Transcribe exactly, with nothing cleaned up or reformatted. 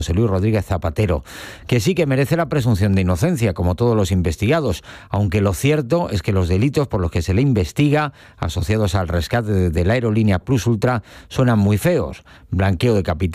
José Luis Rodríguez Zapatero, que sí que merece la presunción de inocencia, como todos los investigados, aunque lo cierto es que los delitos por los que se le investiga, asociados al rescate de la aerolínea Plus Ultra, suenan muy feos: blanqueo de capital,